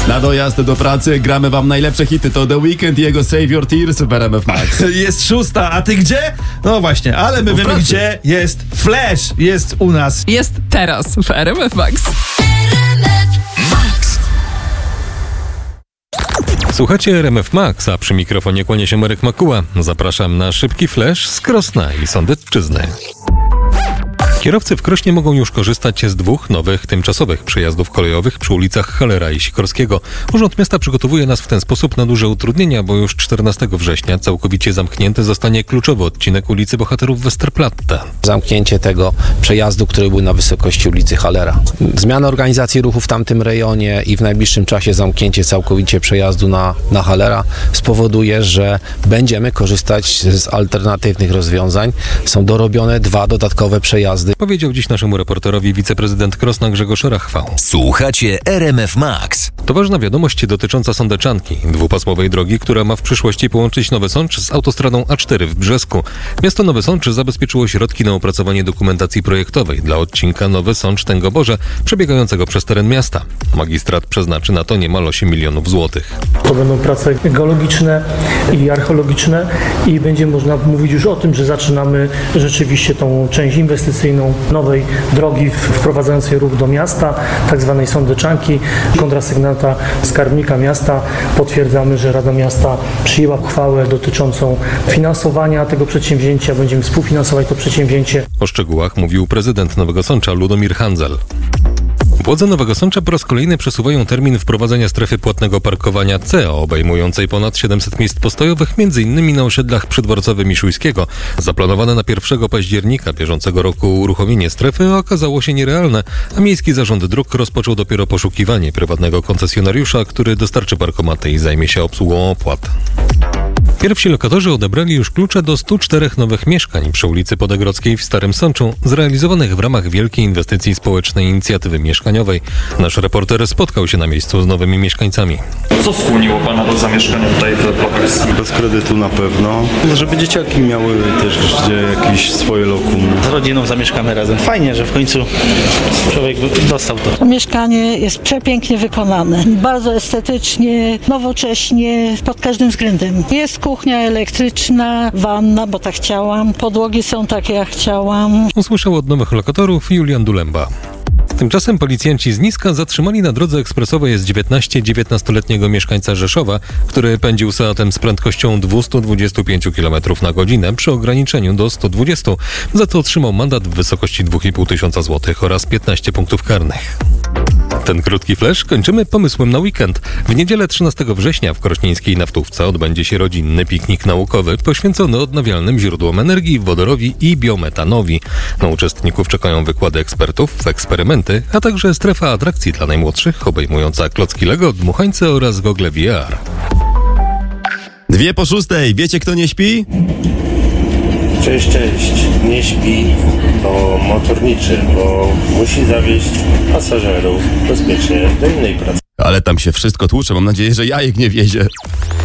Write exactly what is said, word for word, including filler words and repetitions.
Na dojazd do pracy gramy wam najlepsze hity. To The Weeknd i jego Save Your Tears w R M F Max. Jest szósta, a ty gdzie? No właśnie, ale my W wiemy pracy. gdzie jest Flash. Jest u nas. Jest teraz w R M F Max. Słuchacie R M F Max, a przy mikrofonie kłania się Marek Makuła. Zapraszam na szybki flash z Krosna i Sądecczyzny. Kierowcy w Krośnie mogą już korzystać z dwóch nowych tymczasowych przejazdów kolejowych przy ulicach Hallera i Sikorskiego. Urząd Miasta przygotowuje nas w ten sposób na duże utrudnienia, bo już czternastego września całkowicie zamknięty zostanie kluczowy odcinek ulicy Bohaterów Westerplatte. Zamknięcie tego przejazdu, który był na wysokości ulicy Hallera. Zmiana organizacji ruchu w tamtym rejonie i w najbliższym czasie zamknięcie całkowicie przejazdu na, na Hallera spowoduje, że będziemy korzystać z alternatywnych rozwiązań. Są dorobione dwa dodatkowe przejazdy. Powiedział dziś naszemu reporterowi wiceprezydent Krosna Grzegorz Rachwał. Słuchacie R M F Max. To ważna wiadomość dotycząca Sądeczanki, dwupasmowej drogi, która ma w przyszłości połączyć Nowy Sącz z autostradą A cztery w Brzesku. Miasto Nowy Sącz zabezpieczyło środki na opracowanie dokumentacji projektowej dla odcinka Nowy Sącz-Tęgoborze przebiegającego przez teren miasta. Magistrat przeznaczy na to niemal osiem milionów złotych. To będą prace geologiczne i archeologiczne i będzie można mówić już o tym, że zaczynamy rzeczywiście tą część inwestycyjną nowej drogi wprowadzającej ruch do miasta, tak zwanej Sądeczanki. Kontrasygnata skarbnika miasta potwierdzamy, że Rada Miasta przyjęła uchwałę dotyczącą finansowania tego przedsięwzięcia. Będziemy współfinansować to przedsięwzięcie. O szczegółach mówił prezydent Nowego Sącza Ludomir Handzel. Władze Nowego Sącza po raz kolejny przesuwają termin wprowadzenia strefy płatnego parkowania C, obejmującej ponad siedemset miejsc postojowych, m.in. na osiedlach Przydworcowym i Szujskiego. Zaplanowane na pierwszego października bieżącego roku uruchomienie strefy okazało się nierealne, a Miejski Zarząd Dróg rozpoczął dopiero poszukiwanie prywatnego koncesjonariusza, który dostarczy parkomaty i zajmie się obsługą opłat. Pierwsi lokatorzy odebrali już klucze do stu czterech nowych mieszkań przy ulicy Podegrodzkiej w Starym Sączu, zrealizowanych w ramach wielkiej inwestycji społecznej inicjatywy mieszkaniowej. Nasz reporter spotkał się na miejscu z nowymi mieszkańcami. Co skłoniło Pana do zamieszkania tutaj w lokalizacji? Bez kredytu na pewno. Żeby dzieciaki miały też gdzie jakieś swoje lokum. Z rodziną zamieszkamy razem. Fajnie, że w końcu człowiek dostał to. To mieszkanie jest przepięknie wykonane. Bardzo estetycznie, nowocześnie, pod każdym względem. Jest kuchnia elektryczna, wanna, bo tak chciałam. Podłogi są takie, jak chciałam. Usłyszał od nowych lokatorów Julian Dulemba. Tymczasem policjanci z Niska zatrzymali na drodze ekspresowej S dziewiętnaście dziewiętnastoletniego mieszkańca Rzeszowa, który pędził Seatem z prędkością dwieście dwadzieścia pięć kilometrów na godzinę przy ograniczeniu do stu dwudziestu. Za to otrzymał mandat w wysokości dwa i pół tysiąca złotych oraz piętnaście punktów karnych. Ten krótki flash kończymy pomysłem na weekend. W niedzielę trzynastego września w krośnieńskiej Naftówce odbędzie się rodzinny piknik naukowy poświęcony odnawialnym źródłom energii, wodorowi i biometanowi. Na uczestników czekają wykłady ekspertów, eksperymenty, a także strefa atrakcji dla najmłodszych obejmująca klocki Lego, dmuchańce oraz gogle V R. Dwie po szóstej. Wiecie, kto nie śpi? Cześć, cześć. Nie śpi, bo motorniczy, bo musi zawieźć pasażerów bezpiecznie do innej pracy. Ale tam się wszystko tłucze. Mam nadzieję, że jajek nie wiezie.